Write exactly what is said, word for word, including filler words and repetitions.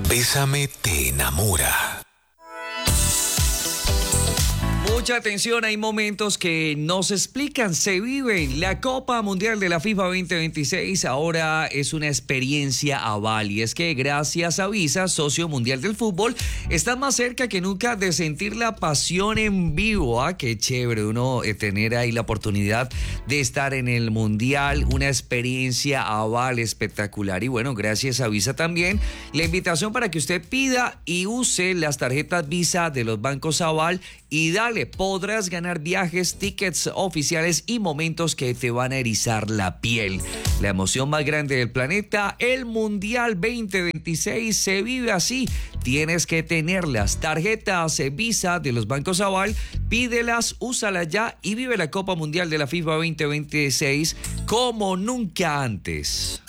Bésame te enamora. Mucha atención, hay momentos que no se explican, se viven. La Copa Mundial de la FIFA veinte veintiséis ahora es una experiencia aval, y es que gracias a Visa, socio mundial del fútbol, está más cerca que nunca de sentir la pasión en vivo. Ah, qué chévere uno eh, tener ahí la oportunidad de estar en el Mundial, una experiencia aval espectacular. Y bueno, gracias a Visa también, la invitación para que usted pida y use las tarjetas Visa de los bancos aval y dale, podrás ganar viajes, tickets oficiales y momentos que te van a erizar la piel. La emoción más grande del planeta, el Mundial veinte veintiséis, se vive así. Tienes que tener las tarjetas Visa de los bancos aval, pídelas, úsalas ya y vive la Copa Mundial de la FIFA veinte veintiséis como nunca antes.